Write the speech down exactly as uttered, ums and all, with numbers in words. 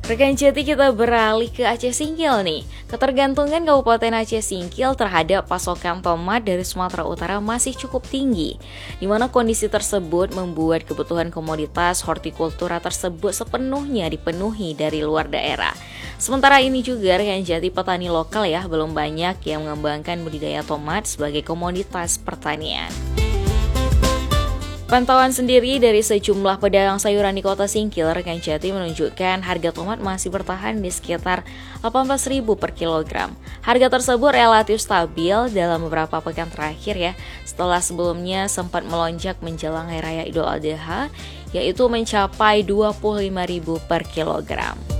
Rekan Jati, kita beralih ke Aceh Singkil nih. Ketergantungan Kabupaten Aceh Singkil terhadap pasokan tomat dari Sumatera Utara masih cukup tinggi, di mana kondisi tersebut membuat kebutuhan komoditas hortikultura tersebut sepenuhnya dipenuhi dari luar daerah. Sementara ini juga rekan Jati, petani lokal ya belum banyak yang mengembangkan budidaya tomat sebagai komoditas pertanian. Pantauan sendiri dari sejumlah pedagang sayuran di kota Singkil, rekan Jati, menunjukkan harga tomat masih bertahan di sekitar delapan belas ribu per kilogram. Harga tersebut relatif stabil dalam beberapa pekan terakhir ya, setelah sebelumnya sempat melonjak menjelang Hari Raya Idul Adha, yaitu mencapai dua puluh lima ribu per kilogram.